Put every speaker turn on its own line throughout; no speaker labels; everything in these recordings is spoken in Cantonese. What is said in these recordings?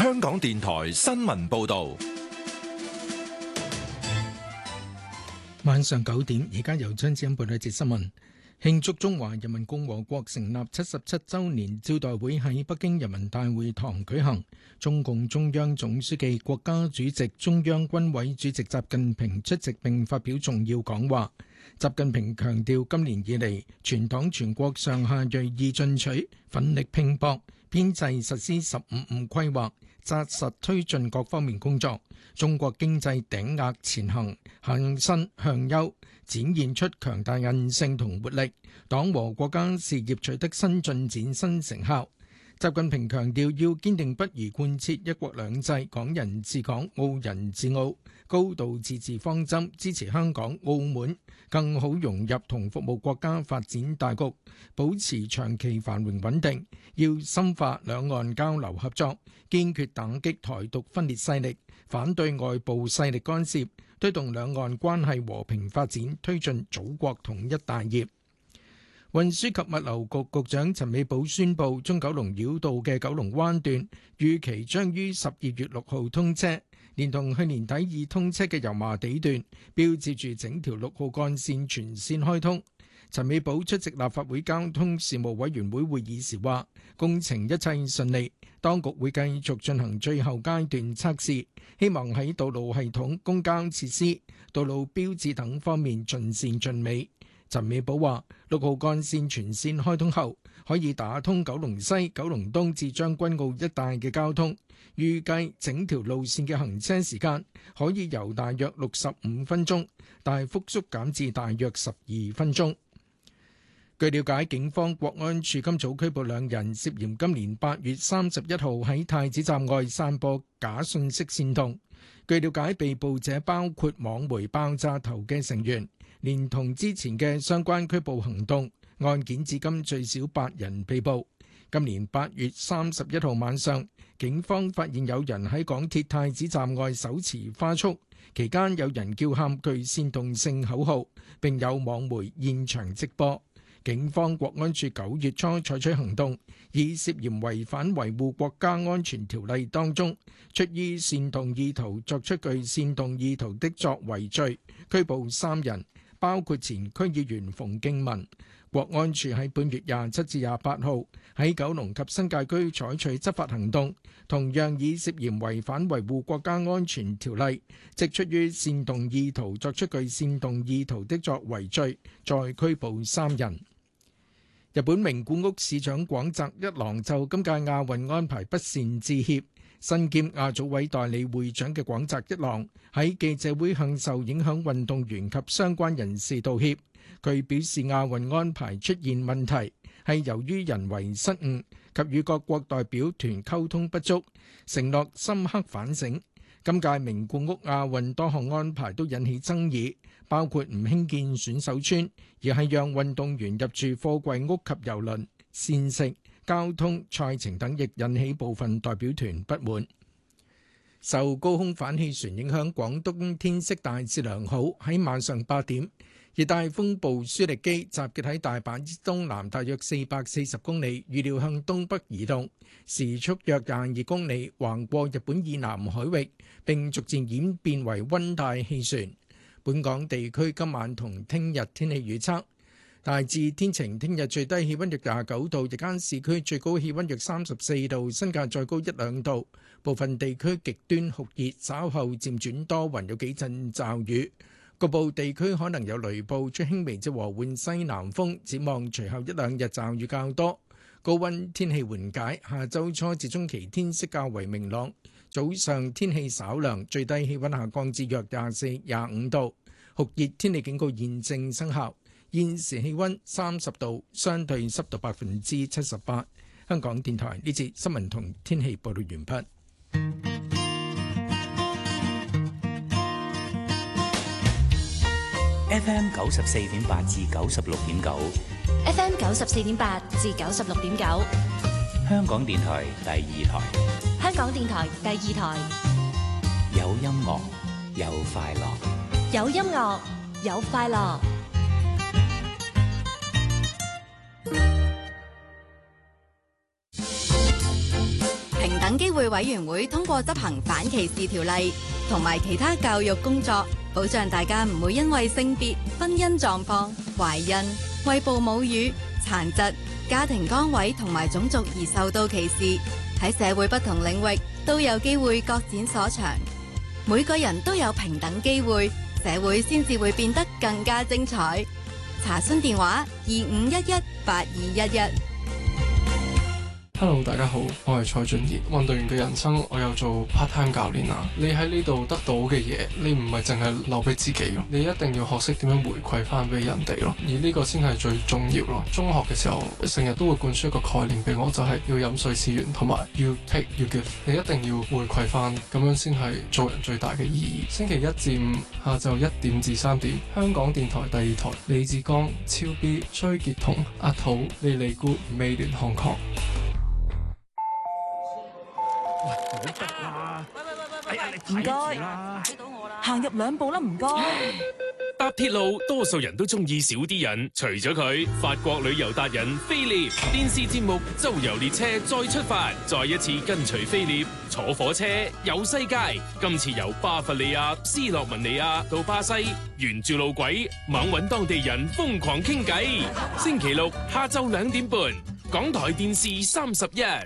香港電台新聞報道。
晚上9點，而家由張子欣報道一節新聞。慶祝中華人民共和國成立77週年招待會喺北京人民大會堂舉行。中共中央總書記、國家主席、中央軍委主席習近平出席並發表重要講話。習近平強調，今年以嚟，全黨全國上下銳意進取，奮力拼搏，編制實施15+5規劃，紮實推進各方面工作。中國經濟頂額前行，向新向優，展現出強大韌性同活力，黨和國家事業取得新進展、新成效。習近平強調，要堅定不移貫徹一國兩制、港人治港、澳人治澳、高度自治方針，支持香港、澳門更好融入同服務國家發展大局，保持長期繁榮穩定。要深化兩岸交流合作，堅決打擊台獨分裂勢力，反對外部勢力干涉，推動兩岸關係和平發展，推進祖國統一大業。運輸及物流局局長陳美寶宣布，中九龍繞道嘅九龍灣段預期將於12月6號通車，連同去年底已通車嘅油麻地段，標誌住整條6號幹線全線開通。陳美寶出席立法會交通事務委員會會議時話，工程一切順利，當局會繼續進行最後階段測試，希望喺道路系統、公交設施、道路標誌等方面盡善盡美。陳美寶話，6號幹線全線開通後，可以打通九龍西、九龍東至將軍澳一帶嘅交通，預計整條路線嘅行車時間可以由大約65分鐘，大幅縮減至大約12分鐘。據了解，警方國安處今早拘捕2人，涉嫌今年8月31號喺太子站外散播假信息煽動。據了解，被捕者包括網媒爆炸頭嘅成員，連同之前嘅相關拘捕行動，案件至今最少8人被捕。今年8月31號晚上，警方發現有人喺港鐵太子站外手持花束，期間有人叫喊具煽動性口號，並有網媒現場直播。警方國安處9月初採取行動，以涉嫌違反維護國家安全條例當中出於煽動意圖作出具煽動意圖的作為罪，拘捕3人，包括前區議員馮敬文。國安處喺本月27至28號喺九龍及新界區採取執法行動，同樣以涉嫌違反維護國家安全條例，即出於煽動意圖作出具煽動意圖的作為罪，再拘捕3人。日本名古屋市長廣澤一郎就今屆亞運安排不善致歉。身兼亞組委代理會長嘅廣澤一郎喺記者會向受影響運動員及相關人士道歉。佢表示亞運安排出現問題係由於人為失誤及與各國代表團溝通不足，承諾深刻反省。今屆名古屋亞運多項安排都引起爭議，包括唔興建選手村，而係讓運動員入住貨櫃屋及郵輪、膳食、交通、賽程等，亦引起部分代表團不滿。受高空反氣旋影響，廣東天色大致良好。喺晚上8點，熱帶風暴舒力基集結喺大阪之東南大約440公里，預料向東北移動，時速約22公里，橫過日本以南海域，並逐漸演變為溫帶氣旋。本港地區今晚同聽日天氣預測大致天晴，聽日最低氣溫約29度，日間市區最高氣溫約34度，新界再高1-2度。部分地區極端酷熱，稍後漸轉多雲，有幾陣驟雨，局部地區可能有雷暴，吹輕微至和緩西南風。展望隨後1-2日驟雨較多，高溫天氣緩解。下週初至中期天色較為明朗，早上天氣稍涼，最低氣溫下降至約24、25度。酷熱天氣警告現正生效。現時氣溫30度，相對濕度78%。香港電台呢節新聞同天氣報道完畢。
FM 94.8至96.9
，FM 94.8至96.9，
香港電台第2台，
香港電台第2台，
有音樂，有快樂，
有音樂，有快樂。
平等機會委員會通過執行反歧視條例同埋其他教育工作，保障大家唔會因為性別、婚姻狀況、懷孕、餵哺母乳、殘疾、家庭崗位同埋種族而受到歧視。喺社會不同領域都有機會各展所長。每個人都有平等機會，社會先至會變得更加精彩。查詢電話25118211。
Hello， 大家好，我係蔡俊賢。運動員嘅人生，我有做 part time 教練啊。你喺呢度得到嘅嘢，你唔係淨係留俾自己咯，你一定要學識點樣回饋翻俾人哋咯。而呢個先係最重要咯。中學嘅時候，成日都會灌輸一個概念俾我，就係要飲水思源，同埋要 take 要 give。你一定要回饋翻，咁樣先係做人最大嘅意義。星期1至5下晝1點至3點，香港電台第2台，李志剛、超 B、崔潔彤、阿土、莉莉姑、美聯漢抗。
唔該，行入2步啦，唔該。
搭鐵路，多數人都中意少啲人，除咗佢，法國旅遊達人菲臘電視節目《周遊列車》再出發，再一次跟隨菲臘坐火車遊世界。今次由巴伐利亞、斯洛文尼亞到巴西，沿住路軌猛搵當地人瘋狂傾偈。星期6下晝2點半，港台電視31。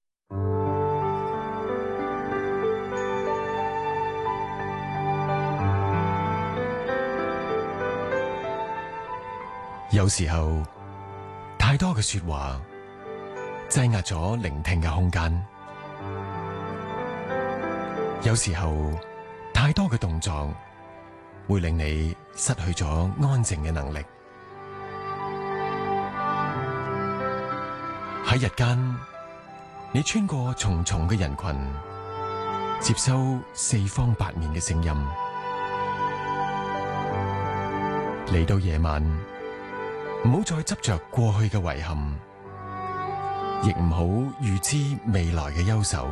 有時候太多嘅說話擠壓咗聆聽嘅空間，有時候太多嘅動作會令你失去咗安靜嘅能力。喺日間，你穿過重重嘅人群，接收四方八面嘅聲音。嚟到夜晚，唔好再執着過去嘅遺憾，亦唔好預知未來嘅憂愁。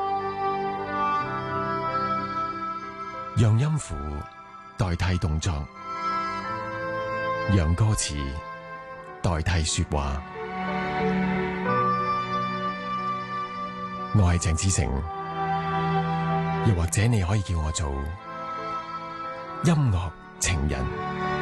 讓音符代替動作，讓歌詞代替說話。我係鄭子誠，又或者你可以叫我做音樂情人。